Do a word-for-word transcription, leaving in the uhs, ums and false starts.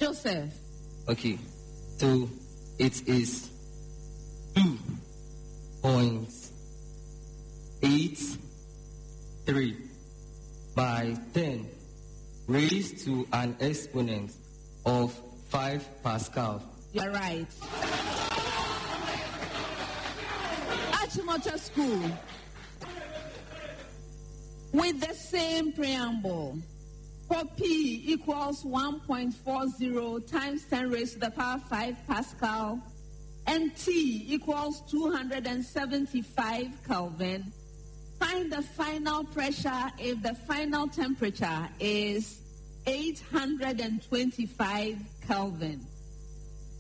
Joseph. Okay, so it is two point eight three by ten raised to an exponent of five Pascal. You're right. Achimota School, with the same preamble, for P equals one point four zero times ten raised to the power five Pascal, and T equals two hundred seventy-five Kelvin, find the final pressure if the final temperature is eight hundred twenty-five Kelvin.